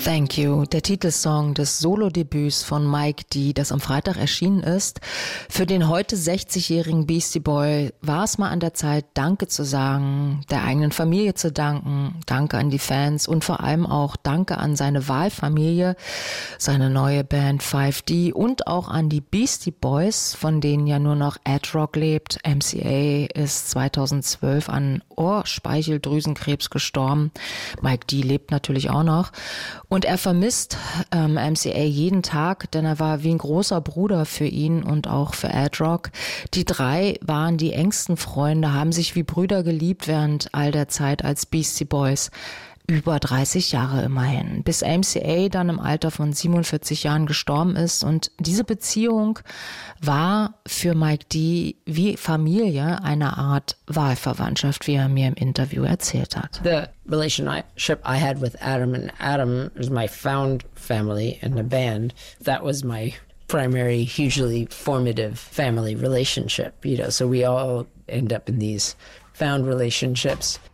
Thank You, der Titelsong des Solo-Debüts von Mike D., das am Freitag erschienen ist. Für den heute 60-jährigen Beastie Boy war es mal an der Zeit, Danke zu sagen, der eigenen Familie zu danken, Danke an die Fans und vor allem auch Danke an seine Wahlfamilie, seine neue Band 5D und auch an die Beastie Boys, von denen ja nur noch Ad Rock lebt. MCA ist 2012 an Ohrspeicheldrüsenkrebs gestorben. Mike D. lebt natürlich auch noch. Und er vermisst MCA jeden Tag, denn er war wie ein großer Bruder für ihn und auch für Ad Rock. Die drei waren die engsten Freunde, haben sich wie Brüder geliebt während all der Zeit als Beastie Boys. Über 30 Jahre immerhin, bis MCA dann im Alter von 47 Jahren gestorben ist. Und diese Beziehung war für Mike D. wie Familie, eine Art Wahlverwandtschaft, wie er mir im Interview erzählt hat. The relationship I had with Adam, and Adam is my found family in the band. That was my primary, hugely formative family relationship, so we all end up in these found relationships.